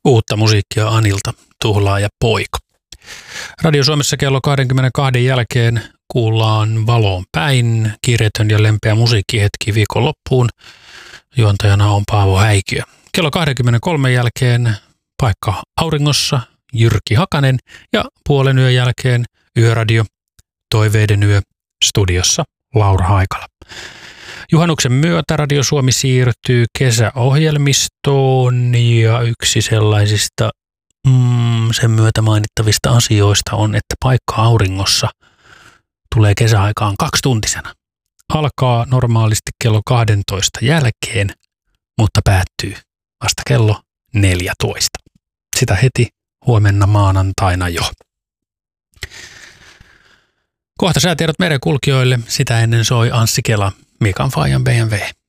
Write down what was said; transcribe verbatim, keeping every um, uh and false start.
Uutta musiikkia Anilta, Tuhlaa ja Poika. Radio Suomessa kello kaksikymmentäkaksi jälkeen kuullaan Valoon päin, kiireetön ja lempeä musiikkihetki viikonloppuun. Juontajana on Paavo Häikiö. Kello kaksikymmentäkolme jälkeen Paikka auringossa, Jyrki Hakanen, ja puolen yön jälkeen Yöradio, Toiveiden yö, studiossa Laura Haikala. Juhannuksen myötä Radio Suomi siirtyy kesäohjelmistoon ja yksi sellaisista mm, sen myötä mainittavista asioista on, että Paikka auringossa tulee kesäaikaan kaksituntisena. Alkaa normaalisti kello kaksitoista jälkeen, mutta päättyy vasta kello neljätoista. Sitä heti huomenna maanantaina jo. Kohta säätiedot merenkulkijoille, sitä ennen soi Anssi Kela, Mikan Faajan B M W.